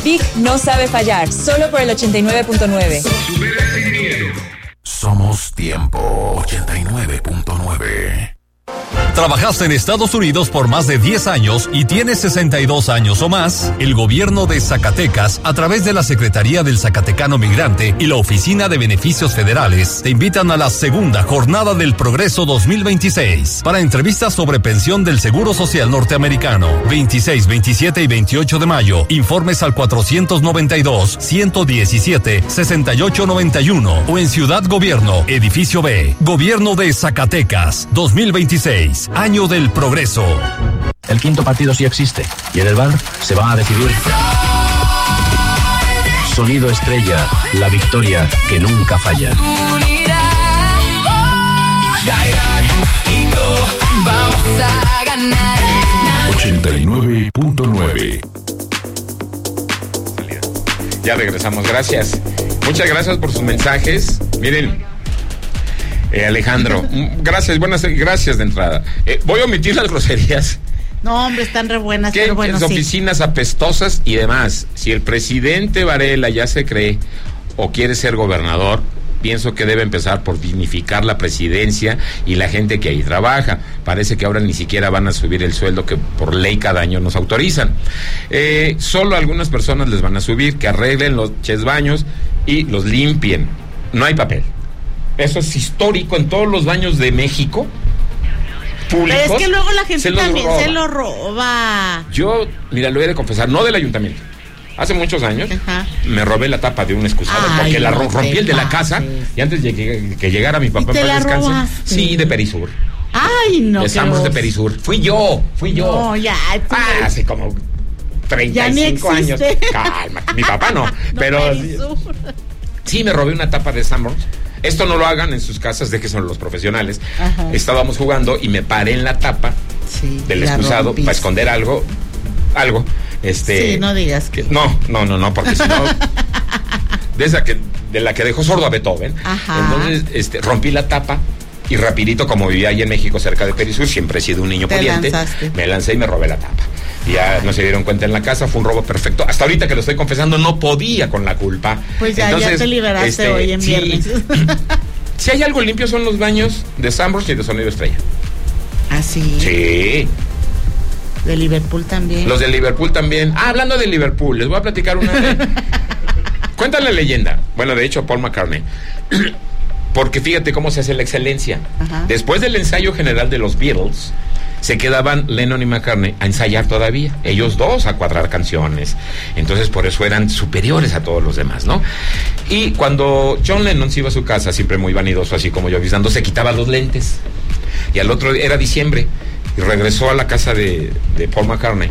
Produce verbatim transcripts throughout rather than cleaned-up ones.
Big no sabe fallar, solo por el ochenta y nueve punto nueve. Somos Tiempo ochenta y nueve punto nueve. ¿Trabajaste en Estados Unidos por más de diez años y tienes sesenta y dos años o más? El gobierno de Zacatecas, a través de la Secretaría del Zacatecano Migrante y la Oficina de Beneficios Federales, te invitan a la segunda Jornada del Progreso dos mil veintiséis para entrevistas sobre pensión del Seguro Social Norteamericano. veintiséis, veintisiete y veintiocho de mayo. Informes al cuatrocientos noventa y dos, ciento diecisiete, sesenta y ocho noventa y uno o en Ciudad Gobierno, Edificio B. Gobierno de Zacatecas, dos mil veintiséis. Año del Progreso. El quinto partido sí existe y en el bar se va a decidir. Sonido estrella, la victoria que nunca falla. ochenta y nueve punto nueve. Ya regresamos, gracias. Muchas gracias por sus mensajes. Miren. Eh, Alejandro, gracias, buenas, gracias de entrada. Eh, voy a omitir las groserías. No, hombre, están re buenas, ¿Qué, pero bueno, sí. Oficinas apestosas y demás. Si el presidente Varela ya se cree o quiere ser gobernador, pienso que debe empezar por dignificar la presidencia y la gente que ahí trabaja. Parece que ahora ni siquiera van a subir el sueldo que por ley cada año nos autorizan. Eh, solo algunas personas les van a subir, que arreglen los baños y los limpien. No hay papel. Eso es histórico en todos los baños de México públicos. Pero es que luego la gente se también roba. se lo roba. Yo, mira, lo he de confesar, no del ayuntamiento. Hace muchos años Ajá. me robé la tapa de un excusado Ay, porque la no rompí el de la pases. casa y antes de que, que llegara mi papá ¿Y te para la descanso. robaste? Sí, de Perisur. Ay, no. de Sambors de Perisur. Fui yo, fui yo. No, ya. Tú Ah, no. hace como treinta y cinco años. Calma, mi papá no. No, pero Perisur. sí, me robé una tapa de Sambors. Esto no lo hagan en sus casas, de que son los profesionales. Ajá. Estábamos jugando y me paré en la tapa Sí, del la excusado rompiste. para esconder algo. Algo. Este, Sí, no digas que. No, no, no, no, porque si no. de esa que, de la que dejó sordo a Beethoven. Ajá. Entonces, este, rompí la tapa y rapidito, como vivía ahí en México cerca de Perisur, siempre he sido un niño Te pudiente. lanzaste. Me lancé y me robé la tapa. Y ya no se dieron cuenta en la casa, fue un robo perfecto. Hasta ahorita que lo estoy confesando, no podía con la culpa. Pues ya, Entonces, ya te liberaste este, hoy en sí. viernes. Si hay algo limpio son los baños de Sambors y de Sonido Estrella. Ah, sí. Sí. De Liverpool también. Los de Liverpool también. Ah, hablando de Liverpool, les voy a platicar una de... Cuenta la leyenda. Bueno, de hecho, Paul McCartney. Porque fíjate cómo se hace la excelencia. Ajá. Después del ensayo general de los Beatles, se quedaban Lennon y McCartney a ensayar todavía. Ellos dos a cuadrar canciones. Entonces, por eso eran superiores a todos los demás, ¿no? Y cuando John Lennon se iba a su casa, siempre muy vanidoso, así como yo avisando, se quitaba los lentes. Y al otro día, era diciembre, y regresó a la casa de, de Paul McCartney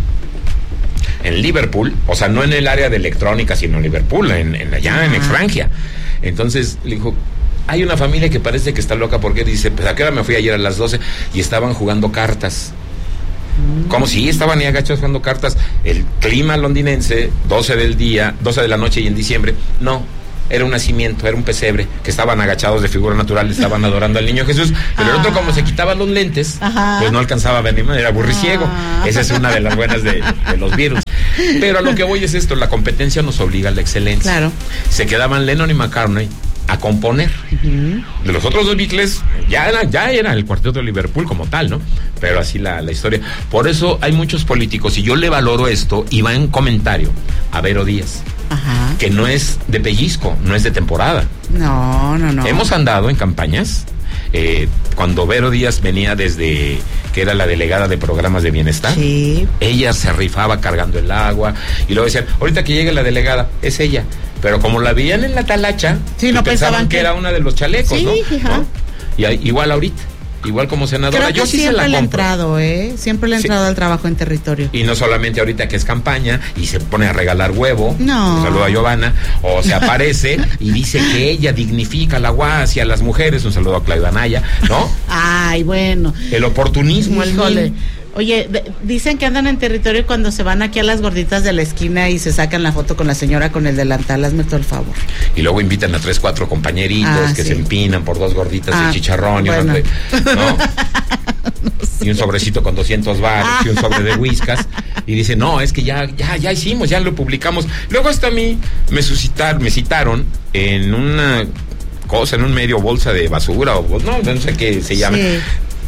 en Liverpool, o sea, no en el área de electrónica, sino en Liverpool, en, en allá en Francia. Entonces le dijo, hay una familia que parece que está loca porque dice, pues a qué hora me fui ayer a las doce y estaban jugando cartas. Mm. Como si estaban ahí agachados jugando cartas. El clima londinense, doce del día, doce de la noche y en diciembre, no. Era un nacimiento, era un pesebre, que estaban agachados de figura natural, estaban adorando al niño Jesús, pero ah. el otro, como se quitaba los lentes, Ajá. pues no alcanzaba a ver ni madre, era burriciego. Ah. Esa es una de las buenas de, de los Beatles. Pero a lo que voy es esto, la competencia nos obliga a la excelencia. Claro. Se quedaban Lennon y McCartney a componer. Uh-huh. De los otros dos Beatles, ya era, ya era el cuarteto de Liverpool como tal, ¿no? Pero así la, la historia. Por eso hay muchos políticos, y yo le valoro esto, y va en comentario a Vero Díaz. Ajá. Que no es de pellizco, no es de temporada. No, no, no. Hemos andado en campañas, eh, cuando Vero Díaz venía desde, que era la delegada de programas de bienestar, sí. Ella se rifaba cargando el agua, y luego decían, ahorita que llegue la delegada, es ella. Pero como la veían en la talacha, sí, no pensaban, pensaban que... que era una de los chalecos, sí, ¿no? Ajá. ¿no? Y hay, igual ahorita. Igual como senadora, Creo que yo sí siempre se la le he compro. entrado, ¿eh? Siempre le he entrado sí. al trabajo en territorio. Y no solamente ahorita que es campaña y se pone a regalar huevo. No. Un saludo a Giovanna. O se aparece y dice que ella dignifica la U A S y a las mujeres. Un saludo a Claudia Anaya, ¿no? Ay, bueno. El oportunismo. Híjole. El Oye, de, dicen que andan en territorio cuando se van aquí a las gorditas de la esquina y se sacan la foto con la señora con el delantal. Hazme todo el favor. Y luego invitan a tres, cuatro compañeritos ah, que sí. se empinan por dos gorditas ah, de chicharrón bueno. y, ¿no? No sé. Y un sobrecito con doscientos baros ah. y un sobre de whiskas. Y dice, no, es que ya, ya, ya hicimos, ya lo publicamos. Luego hasta a mí me suscitaron, me citaron en una cosa, en un medio bolsa de basura, o no, no sé qué se llama. Sí.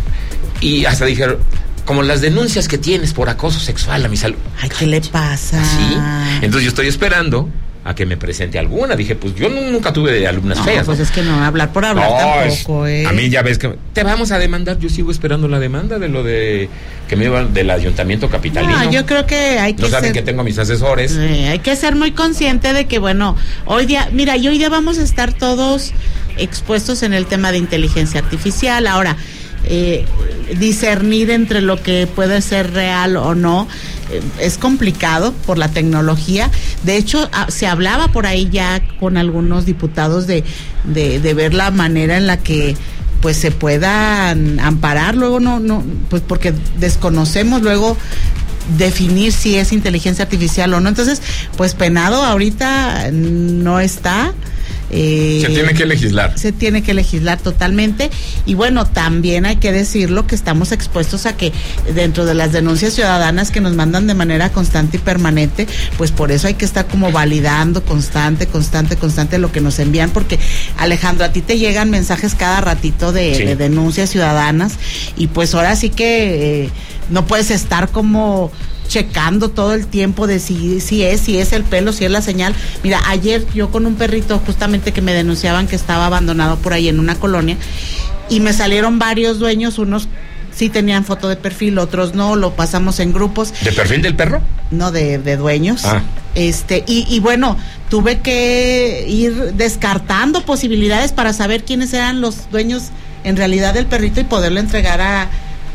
Y hasta dijeron, como las denuncias que tienes por acoso sexual a mi salud. Ay, ¿qué le pasa? Sí. Entonces yo estoy esperando a que me presente alguna. Dije, pues yo nunca tuve alumnas no, feas. Pues ¿no? Es que no, hablar por hablar no, tampoco, ¿eh? A mí ya ves que te vamos a demandar. Yo sigo esperando la demanda de lo de que me iban del ayuntamiento capitalino. No, yo creo que hay que No saben ser, que tengo a mis asesores. Sí, hay que ser muy consciente de que, bueno, hoy día, mira, y hoy día vamos a estar todos expuestos en el tema de inteligencia artificial. Ahora, eh, discernir entre lo que puede ser real o no eh, es complicado por la tecnología. De hecho, a, se hablaba por ahí ya con algunos diputados de, de, de ver la manera en la que pues se puedan amparar luego, no, no, pues porque desconocemos luego definir si es inteligencia artificial o no. Entonces, pues penado ahorita no está. Eh, se tiene que legislar. Se tiene que legislar totalmente. Y bueno, también hay que decirlo que estamos expuestos a que dentro de las denuncias ciudadanas que nos mandan de manera constante y permanente, pues por eso hay que estar como validando constante, constante, constante lo que nos envían, porque Alejandro, a ti te llegan mensajes cada ratito de, sí. de denuncias ciudadanas, y pues ahora sí que eh, no puedes estar como checando todo el tiempo de si, si es, si es el pelo, si es la señal. Mira, ayer yo con un perrito justamente que me denunciaban que estaba abandonado por ahí en una colonia, y me salieron varios dueños, unos sí tenían foto de perfil, otros no, lo pasamos en grupos. ¿De perfil del perro? No, de, de dueños. Ah. Este, y, y bueno, tuve que ir descartando posibilidades para saber quiénes eran los dueños en realidad del perrito y poderlo entregar a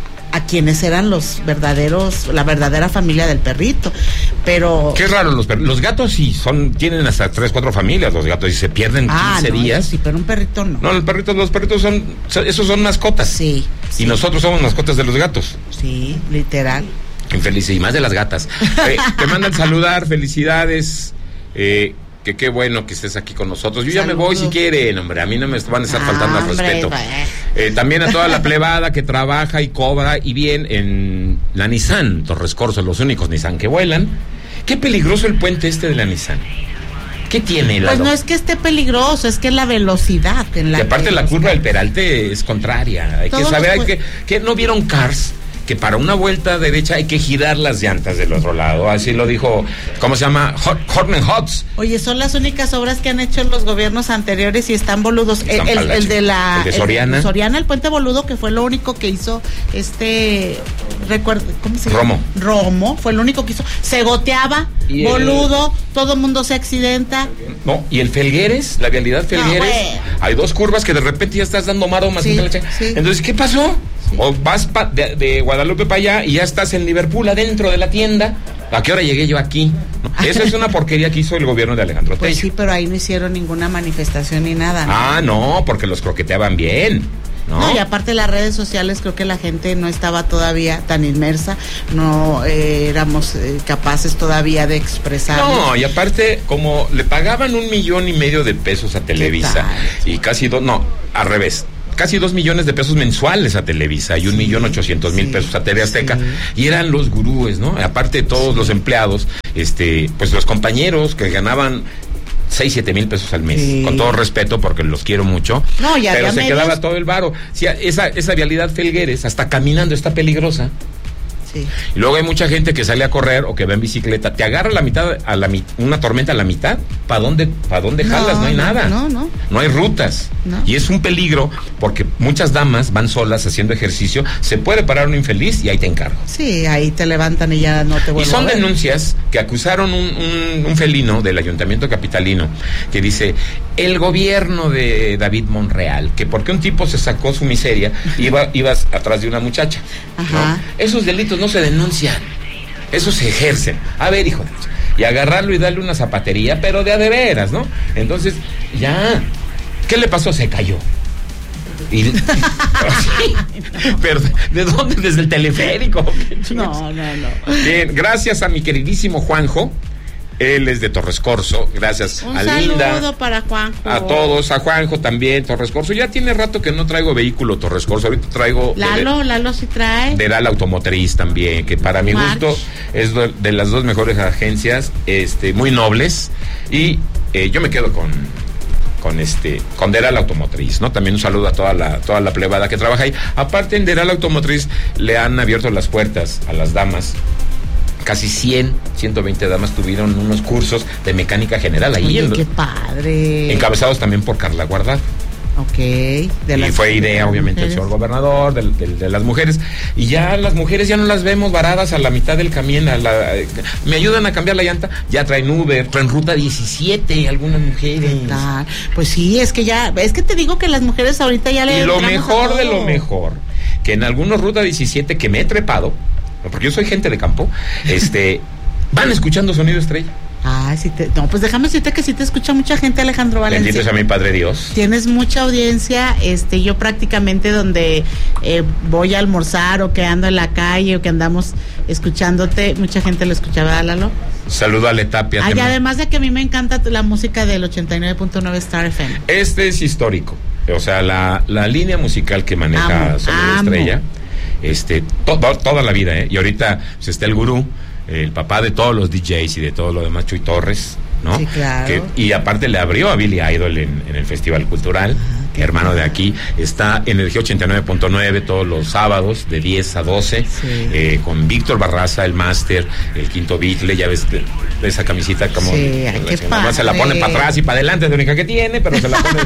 a quienes eran los verdaderos, la verdadera familia del perrito. Pero qué raro, los perros, los gatos sí son, tienen hasta tres, cuatro familias los gatos, y se pierden ah, quince no, días. Sí, pero un perrito no. No, los perritos, los perritos son, esos son mascotas. Sí. Y sí. nosotros somos mascotas de los gatos. Sí, literal. Infelices, y más de las gatas. Eh, te mandan saludar, felicidades, eh, que qué bueno que estés aquí con nosotros. Yo Saludos. Ya me voy si quieren, hombre, a mí no me van a estar faltando al respeto. Eh, también a toda la plebada que trabaja y cobra y bien en la Nissan Torres Corzo, los únicos Nissan que vuelan. Qué peligroso el puente este de la Nissan. ¿Qué tiene? Pues no es que esté peligroso, es que es la velocidad en la que aparte que la curva del Peralte es contraria. Hay que saber, hay que, que no vieron Cars, que para una vuelta derecha hay que girar las llantas del otro lado. Así lo dijo, ¿cómo se llama? Horton Hotz. Oye, son las únicas obras que han hecho los gobiernos anteriores y están boludos. Están el, el, el de la el de Soriana. El, Soriana, el puente boludo, que fue lo único que hizo este, recuerdo, ¿cómo se llama? Romo. Romo, fue lo único que hizo. Se goteaba, y boludo, el... todo el mundo se accidenta. No, y el Felgueres, la vialidad Felgueres, no, hay dos curvas que de repente ya estás dando maromas. Sí, sí. Entonces, ¿qué pasó? Sí. O vas pa, de, de Guadalupe para allá y ya estás en Liverpool adentro de la tienda. ¿A qué hora llegué yo aquí? ¿No? Esa es una porquería que hizo el gobierno de Alejandro Tello. Pues sí, pero ahí no hicieron ninguna manifestación ni nada, ¿no? Ah, no, porque los croqueteaban bien. ¿No? No, y aparte las redes sociales, creo que la gente no estaba todavía tan inmersa, no eh, éramos eh, capaces todavía de expresar. No, y aparte, como le pagaban un millón y medio de pesos a Televisa, y casi dos, no, al revés, casi dos millones de pesos mensuales a Televisa y un sí, millón ochocientos mil sí, pesos a T V Azteca, sí. Y eran los gurúes, ¿no? Aparte todos sí. los empleados, este, pues los compañeros que ganaban seis, siete mil pesos al mes, sí. con todo respeto porque los quiero mucho, no, ya, pero ya se medios... quedaba todo el varo. Sí, esa, esa vialidad Felgueres, hasta caminando está peligrosa. Sí. Y luego hay mucha gente que sale a correr o que va en bicicleta, te agarra la mitad, a la una tormenta a la mitad, ¿para dónde, para dónde jalas? No, no hay no, nada, no, no. no hay rutas, no. Y es un peligro porque muchas damas van solas haciendo ejercicio, se puede parar un infeliz y ahí te encargo. Sí, ahí te levantan y ya no te vuelven. Y son denuncias que acusaron un, un, un felino del ayuntamiento capitalino que dice, el gobierno de David Monreal, que porque un tipo se sacó su miseria, iba, ibas atrás de una muchacha. Ajá. ¿No? Esos delitos no se denuncian, esos se ejercen. A ver, hijo, y agarrarlo y darle una zapatería, pero de a de veras, ¿no? Entonces, ya, ¿qué le pasó? Se cayó. Y, y, pero, ¿de dónde? ¿Desde el teleférico? No, no, no. Bien, gracias a mi queridísimo Juanjo, Él es de Torres Corzo, gracias Un a saludo Linda. para Juanjo. A todos, a Juanjo también, Torres Corzo. Ya tiene rato que no traigo vehículo Torres Corzo, ahorita traigo... Lalo, de, Lalo sí trae. de la Automotriz también, que para mi March. gusto es de, de las dos mejores agencias, este, muy nobles, y eh, yo me quedo con... con este, con Deral Automotriz, ¿no? También un saludo a toda la, toda la plebada que trabaja ahí. Aparte, en Deral Automotriz le han abierto las puertas a las damas. Casi cien, ciento veinte damas tuvieron unos cursos de mecánica general ahí. Oye, en, qué padre. encabezados también por Carla Guardado. Ok. De y las, fue idea, obviamente, del mujeres. señor gobernador, de, de, de las mujeres. Y ya las mujeres ya no las vemos varadas a la mitad del camino. A la, eh, me ayudan a cambiar la llanta. Ya traen Uber, traen Ruta diecisiete, algunas mujeres. Ah, pues sí, es que ya, es que te digo que las mujeres ahorita ya le Y lo entramos a mejor de todo. lo mejor, que en algunos Ruta diecisiete que me he trepado, porque yo soy gente de campo, este, van escuchando Sonido Estrella. Ah, sí te, no, pues déjame decirte que sí te escucha mucha gente, Alejandro Valencia. Bendito sea mi Padre Dios. Tienes mucha audiencia, este, yo prácticamente donde eh, voy a almorzar o que ando en la calle o que andamos escuchándote, mucha gente lo escuchaba, Lalo. Saludo a Letapia. Ah, y Tema. además de que a mí me encanta la música del ochenta y nueve punto nueve Star F M. Este es histórico. O sea, la, la línea musical que maneja Amo, Sonido amo. Estrella, este, to, to, toda la vida, ¿eh? Y ahorita pues, está el gurú, el papá de todos los D Js y de todo lo demás, Chuy Torres, ¿no? Sí, claro. Que, y aparte le abrió a Billy Idol en, en el Festival Cultural, qué hermano de aquí. Está Energía ochenta y nueve punto nueve todos los sábados de diez a doce, Sí. eh, con Víctor Barraza, el máster, el quinto Beatle, ya ves de- de esa camisita como... Sí, ay, qué se, nomás se la pone padre. para atrás y para adelante, es la única que tiene, pero se la pone...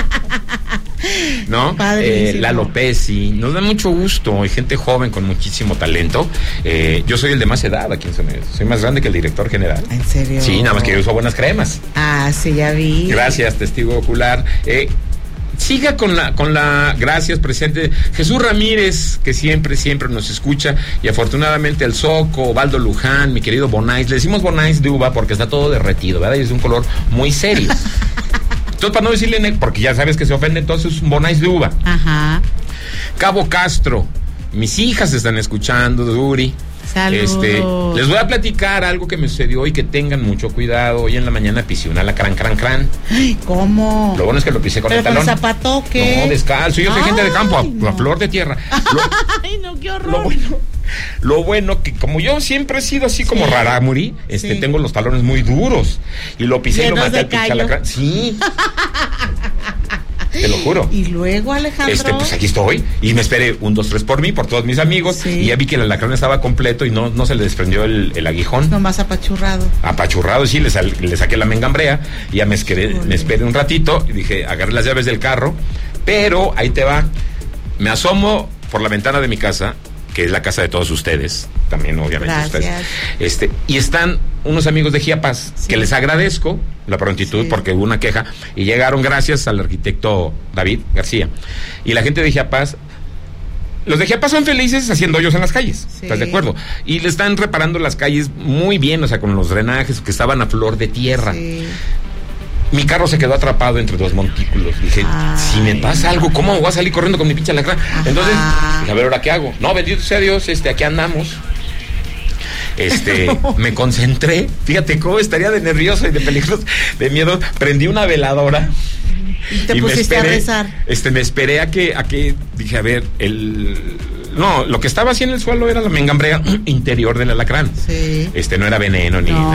¿No? Padrísimo. Eh, Lalo Pesci, nos da mucho gusto, hay gente joven con muchísimo talento. Eh, yo soy el de más edad aquí en Sonido, soy más grande que el director general. ¿En serio? Sí, nada más que yo uso buenas cremas. Ah, sí, ya vi. Gracias, testigo ocular. Eh, siga con la, con la, gracias, presente Jesús Ramírez, que siempre, siempre nos escucha, y afortunadamente el Soco, Baldo Luján, mi querido Bonais, le decimos Bonais de uva porque está todo derretido, ¿verdad? Y es de un color muy serio. Entonces, para no decirle, ne- porque ya sabes que se ofende, entonces un Bonais de uva. Ajá. Cabo Castro, mis hijas están escuchando, Duri. Saludos. Este, les voy a platicar algo que me sucedió y que tengan mucho cuidado. Hoy en la mañana pisé una alacrán, crán, crán. Ay, ¿cómo? Lo bueno es que lo pisé con ¿Pero el con talón. zapato o qué? No, descalzo. Yo soy gente de campo, a, Ay, no. a flor de tierra. Lo, Ay, no, qué horror. lo bueno, lo bueno que como yo siempre he sido así como Sí. rarámuri, este, Sí. tengo los talones muy duros. Y lo pisé y lo Llenos maté de al pinche callo. alacrán. Sí. Te lo juro. Y luego, Alejandro. Este, pues aquí estoy. Y me esperé un, dos, tres por mí, por todos mis amigos. Sí. Y ya vi que el alacrán estaba completo y no, no se le desprendió el, el aguijón. Nomás apachurrado. Apachurrado, sí, le, sal- le saqué la mengambrea. Y ya me, esperé, Híjole. me esperé un ratito. Y dije, agarré las llaves del carro. Pero ahí te va. Me asomo por la ventana de mi casa, que es la casa de todos ustedes. También, obviamente, Gracias. ustedes. Este, y están unos amigos de Chiapas, Sí. que les agradezco la prontitud Sí. porque hubo una queja. Y llegaron gracias al arquitecto David García. Y la gente de Chiapas. Los de Chiapas son felices haciendo hoyos en las calles, Sí. ¿estás de acuerdo? Y le están reparando las calles muy bien, o sea, con los drenajes que estaban a flor de tierra. Sí. Mi carro se quedó atrapado entre dos montículos. Dije, Ay. si me pasa algo, ¿cómo me voy a salir corriendo con mi pinche alacrán? Ajá. Entonces, dije, a ver, ¿ahora qué hago? No, bendito sea Dios, este, aquí andamos. Este, me concentré. Fíjate cómo estaría de nervioso y de peligroso, de miedo. Prendí una veladora. Y te y me pusiste esperé, a rezar. Este, me esperé a que, a que, dije, a ver, el, no, lo que estaba así en el suelo era la mengambrea interior del alacrán. Sí. Este, no era veneno ni No.